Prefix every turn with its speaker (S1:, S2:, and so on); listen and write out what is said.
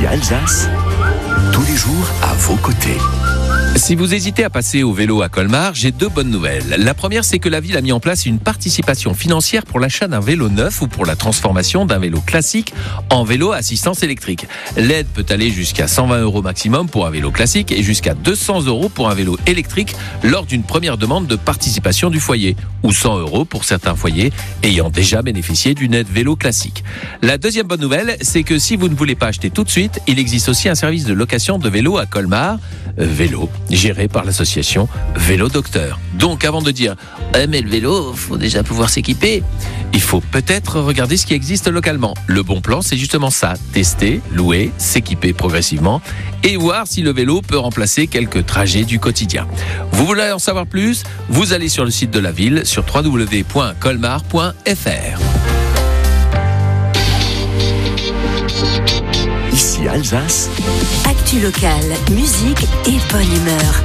S1: Ici Alsace, tous les jours à vos côtés.
S2: Si vous hésitez à passer au vélo à Colmar, j'ai 2 bonnes nouvelles. La première, c'est que la ville a mis en place une participation financière pour l'achat d'un vélo neuf ou pour la transformation d'un vélo classique en vélo à assistance électrique. L'aide peut aller jusqu'à 120 € maximum pour un vélo classique et jusqu'à 200 € pour un vélo électrique lors d'une première demande de participation du foyer, ou 100 € pour certains foyers ayant déjà bénéficié d'une aide vélo classique. La deuxième bonne nouvelle, c'est que si vous ne voulez pas acheter tout de suite, il existe aussi un service de location de vélo à Colmar, vélo, géré par l'association Vélo Docteur. Donc avant de dire « mais le vélo, faut déjà pouvoir s'équiper », il faut peut-être regarder ce qui existe localement. Le bon plan, c'est justement ça, tester, louer, s'équiper progressivement et voir si le vélo peut remplacer quelques trajets du quotidien. Vous voulez en savoir plus ? Vous allez sur le site de la ville sur www.colmar.fr.
S1: Ici Alsace,
S3: Actu locale, musique et bonne humeur.